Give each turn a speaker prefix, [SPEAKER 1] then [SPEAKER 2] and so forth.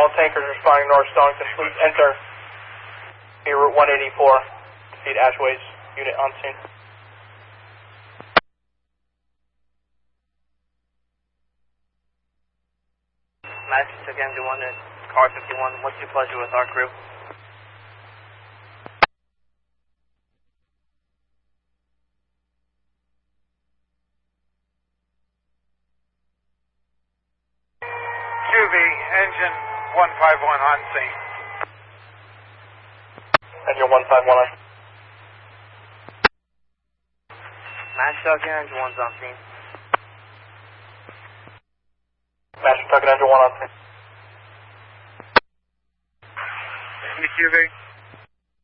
[SPEAKER 1] all tankers responding north Stonington, please enter Route 184, feed Ashways, unit on scene.
[SPEAKER 2] Matthew took engine 1 at car 51, what's your pleasure with our crew?
[SPEAKER 3] QV, engine 151 on scene.
[SPEAKER 1] Engine 151 on.
[SPEAKER 2] Master Tucker, engine 1's on scene.
[SPEAKER 1] Master Tucker, engine 1 on scene.
[SPEAKER 3] QV.